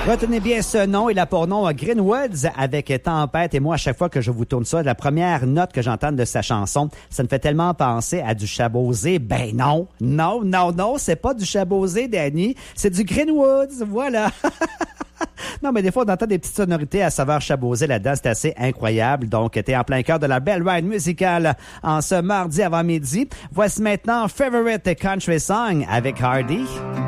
Retenez bien ce nom, il a pour nom Greenwoods avec Tempête. Et moi, à chaque fois que je vous tourne ça, la première note que j'entends de sa chanson, ça me fait tellement penser à du Chabosé. Ben non, c'est pas du Chabosé, Danny. C'est du Greenwoods, voilà. Non, mais des fois, on entend des petites sonorités à saveur Chabosé là-dedans. C'est assez incroyable. Donc, t'es en plein cœur de la belle ride musicale en ce mardi avant-midi. Voici maintenant Favorite Country Song avec Hardy.